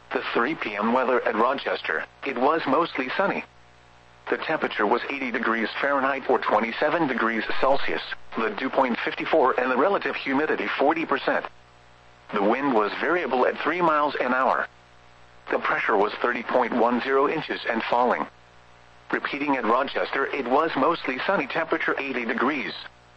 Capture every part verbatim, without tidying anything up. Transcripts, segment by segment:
The three p m weather at Rochester. It was mostly sunny. The temperature was eighty degrees Fahrenheit or twenty-seven degrees Celsius, the dew point fifty-four and the relative humidity forty percent. The wind was variable at three miles an hour. The pressure was thirty point one zero inches and falling. Repeating at Rochester, it was mostly sunny, temperature eighty degrees.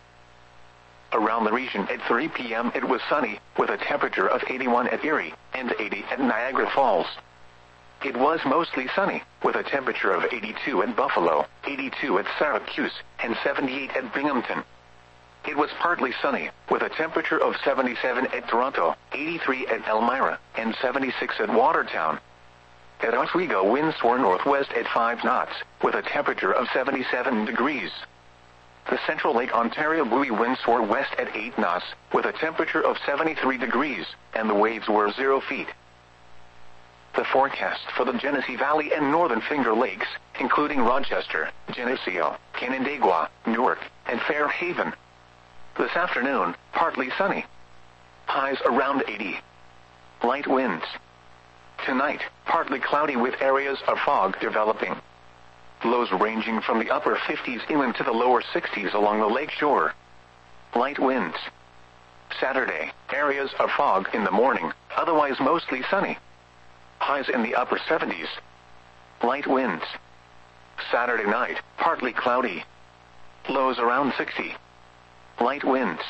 Around the region at three p m it was sunny, with a temperature of eighty-one at Erie and eighty at Niagara Falls. It was mostly sunny, with a temperature of eighty-two at Buffalo, eighty-two at Syracuse, and seventy-eight at Binghamton. It was partly sunny, with a temperature of seventy-seven at Toronto, eighty-three at Elmira, and seventy-six at Watertown. At Oswego, winds were northwest at five knots, with a temperature of seventy-seven degrees. The Central Lake Ontario buoy winds were west at eight knots, with a temperature of seventy-three degrees, and the waves were zero feet. The forecast for the Genesee Valley and Northern Finger Lakes, including Rochester, Geneseo, Canandaigua, Newark, and Fairhaven. This afternoon, partly sunny. Highs around eighty. Light winds. Tonight, partly cloudy with areas of fog developing. Lows ranging from the upper fifties inland to the lower sixties along the lake shore. Light winds. Saturday, areas of fog in the morning, otherwise mostly sunny. Highs in the upper seventies. Light winds. Saturday night, partly cloudy. Lows around sixty. Light winds.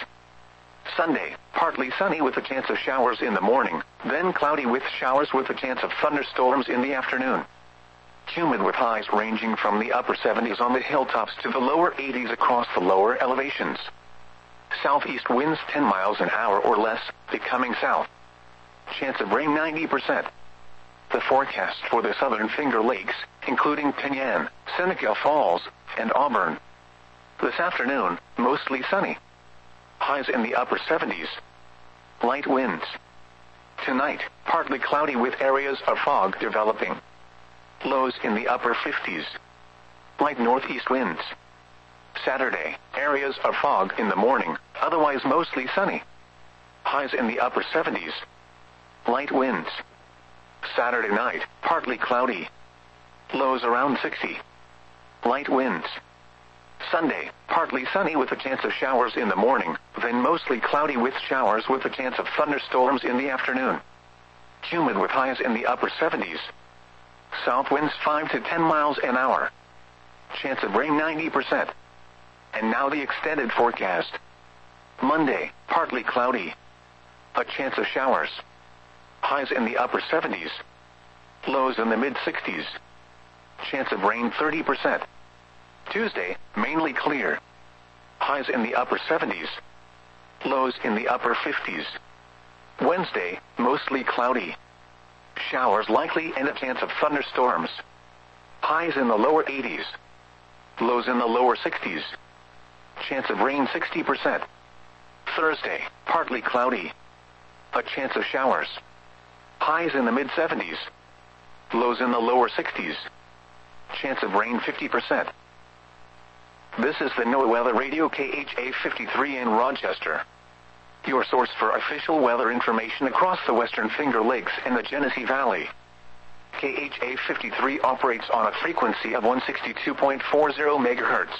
Sunday, partly sunny with a chance of showers in the morning, then cloudy with showers with a chance of thunderstorms in the afternoon. Humid with highs ranging from the upper seventies on the hilltops to the lower eighties across the lower elevations. Southeast winds ten miles an hour or less, becoming south. Chance of rain ninety percent. The forecast for the Southern Finger Lakes, including Penyan, Seneca Falls, and Auburn. This afternoon, mostly sunny. Highs in the upper seventies. Light winds. Tonight, partly cloudy with areas of fog developing. Lows in the upper fifties. Light northeast winds. Saturday, areas of fog in the morning, otherwise mostly sunny. Highs in the upper seventies. Light winds. Saturday night, partly cloudy. Lows around sixty. Light winds. Sunday, partly sunny with a chance of showers in the morning, then mostly cloudy with showers with a chance of thunderstorms in the afternoon. Humid with highs in the upper seventies. South winds five to ten miles an hour. Chance of rain ninety percent. And now the extended forecast. Monday, partly cloudy. A chance of showers. Highs in the upper seventies. Lows in the mid-sixties. Chance of rain thirty percent. Tuesday, mainly clear. Highs in the upper seventies. Lows in the upper fifties. Wednesday, mostly cloudy. Showers likely and a chance of thunderstorms. Highs in the lower eighties. Lows in the lower sixties. Chance of rain sixty percent. Thursday, partly cloudy. A chance of showers. Highs in the mid-seventies. Lows in the lower sixties. Chance of rain fifty percent. This is the NOAA Weather Radio K H A fifty-three in Rochester. Your source for official weather information across the Western Finger Lakes and the Genesee Valley. K H A fifty-three operates on a frequency of one sixty-two point four zero megahertz.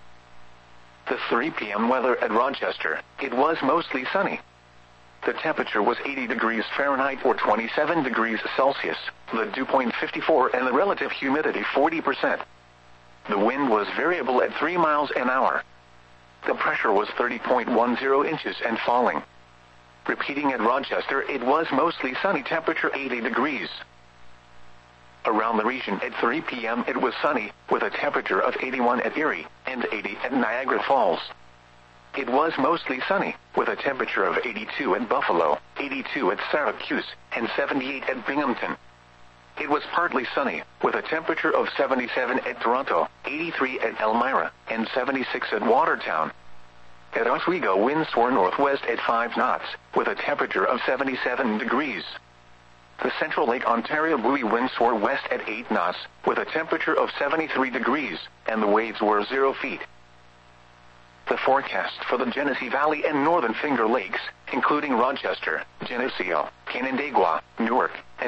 The three p m weather at Rochester. It was mostly sunny. The temperature was eighty degrees Fahrenheit or twenty-seven degrees Celsius, the dew point fifty-four and the relative humidity forty percent. The wind was variable at three miles an hour. The pressure was thirty point one zero inches and falling. Repeating at Rochester, it was mostly sunny, temperature eighty degrees. Around the region at three p m it was sunny, with a temperature of eighty-one at Erie and eighty at Niagara Falls. It was mostly sunny, with a temperature of eighty-two at Buffalo, eighty-two at Syracuse, and seventy-eight at Binghamton. It was partly sunny, with a temperature of seventy-seven at Toronto, eighty-three at Elmira, and seventy-six at Watertown. At Oswego, winds were northwest at five knots, with a temperature of seventy-seven degrees. The Central Lake Ontario buoy winds were west at eight knots, with a temperature of seventy-three degrees, and the waves were zero feet. The forecast for the Genesee Valley and Northern Finger Lakes, including Rochester, Geneseo, Canandaigua, Newark, and